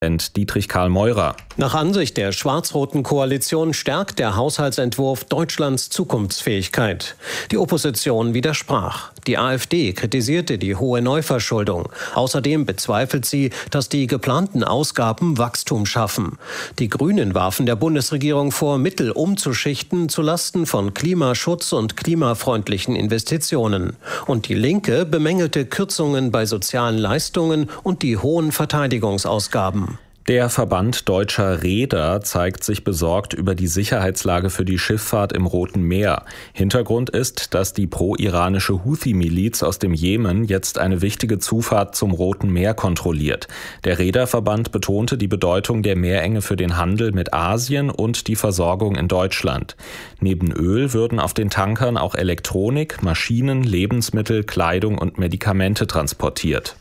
Dietrich Karl Meurer. Nach Ansicht der schwarz-roten Koalition stärkt der Haushaltsentwurf Deutschlands Zukunftsfähigkeit. Die Opposition widersprach. Die AfD kritisierte die hohe Neuverschuldung. Außerdem bezweifelt sie, dass die geplanten Ausgaben Wachstum schaffen. Die Grünen warfen der Bundesregierung vor, Mittel umzuschichten zulasten von Klimaschutz und klimafreundlichen Investitionen. Und die Linke bemängelte Kürzungen bei sozialen Leistungen und die hohen Verteidigungsausgaben. Der Verband Deutscher Reeder zeigt sich besorgt über die Sicherheitslage für die Schifffahrt im Roten Meer. Hintergrund ist, dass die pro-iranische Houthi-Miliz aus dem Jemen jetzt eine wichtige Zufahrt zum Roten Meer kontrolliert. Der Reederverband betonte die Bedeutung der Meerenge für den Handel mit Asien und die Versorgung in Deutschland. Neben Öl würden auf den Tankern auch Elektronik, Maschinen, Lebensmittel, Kleidung und Medikamente transportiert.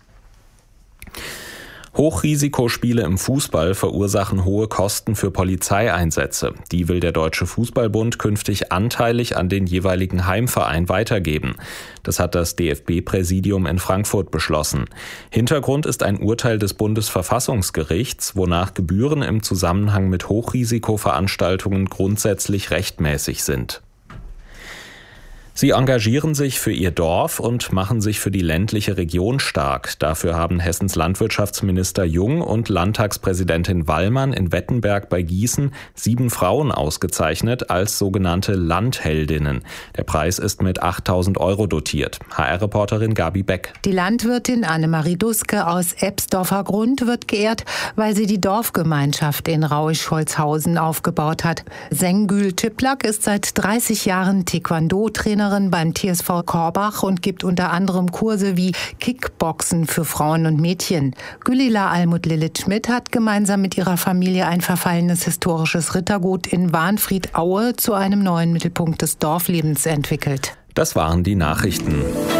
Hochrisikospiele im Fußball verursachen hohe Kosten für Polizeieinsätze. Die will der Deutsche Fußballbund künftig anteilig an den jeweiligen Heimverein weitergeben. Das hat das DFB-Präsidium in Frankfurt beschlossen. Hintergrund ist ein Urteil des Bundesverfassungsgerichts, wonach Gebühren im Zusammenhang mit Hochrisikoveranstaltungen grundsätzlich rechtmäßig sind. Sie engagieren sich für ihr Dorf und machen sich für die ländliche Region stark. Dafür haben Hessens Landwirtschaftsminister Jung und Landtagspräsidentin Wallmann in Wettenberg bei Gießen 7 Frauen ausgezeichnet als sogenannte Landheldinnen. Der Preis ist mit 8.000 € dotiert. HR-Reporterin Gabi Beck. Die Landwirtin Annemarie Duske aus Ebsdorfer Grund wird geehrt, weil sie die Dorfgemeinschaft in Rauisch-Holzhausen aufgebaut hat. Sengül Tüplak ist seit 30 Jahren Taekwondo-Trainerin beim TSV Korbach und gibt unter anderem Kurse wie Kickboxen für Frauen und Mädchen. Gülila Almut-Lilith-Schmidt hat gemeinsam mit ihrer Familie ein verfallenes historisches Rittergut in Warnfried-Aue zu einem neuen Mittelpunkt des Dorflebens entwickelt. Das waren die Nachrichten.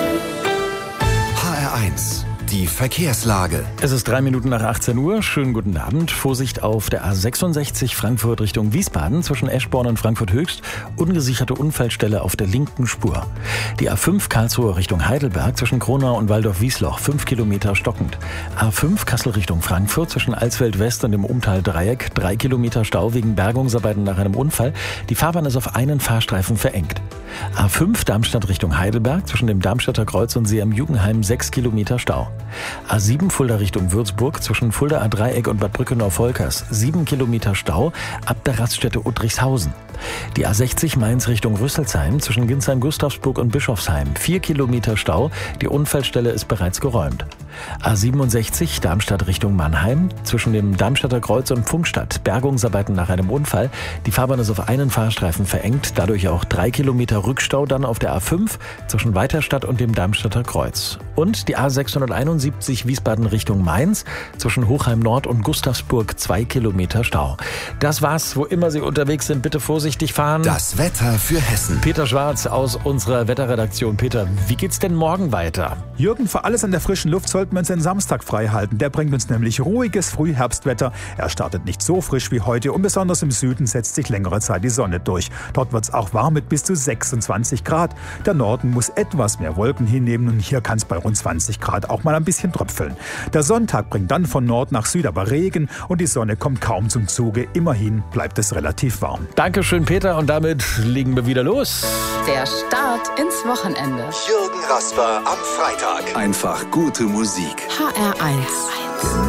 HR1. Die Verkehrslage. Es ist 3 Minuten nach 18 Uhr. Schönen guten Abend. Vorsicht auf der A66 Frankfurt Richtung Wiesbaden zwischen Eschborn und Frankfurt Höchst. Ungesicherte Unfallstelle auf der linken Spur. Die A5 Karlsruhe Richtung Heidelberg zwischen Kronau und Waldorf-Wiesloch 5 Kilometer stockend. A5 Kassel Richtung Frankfurt zwischen Alsfeld West und dem Umtal-Dreieck 3 Kilometer Stau wegen Bergungsarbeiten nach einem Unfall. Die Fahrbahn ist auf einen Fahrstreifen verengt. A5 Darmstadt Richtung Heidelberg zwischen dem Darmstädter Kreuz und See am Jugendheim 6 Kilometer Stau. A7 Fulda Richtung Würzburg zwischen Fuldaer Dreieck und Bad Brückenau-Volkers 7 Kilometer Stau ab der Raststätte Uttrichshausen. Die A60 Mainz Richtung Rüsselsheim zwischen Ginsheim-Gustavsburg und Bischofsheim 4 Kilometer Stau. Die Unfallstelle ist bereits geräumt. A67 Darmstadt Richtung Mannheim zwischen dem Darmstädter Kreuz und Pfungstadt. Bergungsarbeiten nach einem Unfall. Die Fahrbahn ist auf einen Fahrstreifen verengt. Dadurch auch 3 Kilometer Rückstau dann auf der A5 zwischen Weiterstadt und dem Darmstädter Kreuz. Und die A671 Wiesbaden Richtung Mainz zwischen Hochheim Nord und Gustavsburg 2 Kilometer Stau. Das war's. Wo immer Sie unterwegs sind, bitte vorsichtig fahren. Das Wetter für Hessen. Peter Schwarz aus unserer Wetterredaktion. Peter, wie geht's denn morgen weiter? Jürgen, für alles an der frischen Luft sollten wir uns den Samstag frei halten. Der bringt uns nämlich ruhiges Frühherbstwetter. Er startet nicht so frisch wie heute und besonders im Süden setzt sich längere Zeit die Sonne durch. Dort wird's auch warm mit bis zu 26 Grad. Der Norden muss etwas mehr Wolken hinnehmen und hier kann es bei rund 20 Grad auch mal ein bisschen tröpfeln. Der Sonntag bringt dann von Nord nach Süd aber Regen und die Sonne kommt kaum zum Zuge. Immerhin bleibt es relativ warm. Dankeschön, Peter, und damit legen wir wieder los. Der Start ins Wochenende. Jürgen Rasper am Freitag. Einfach gute Musik. HR1.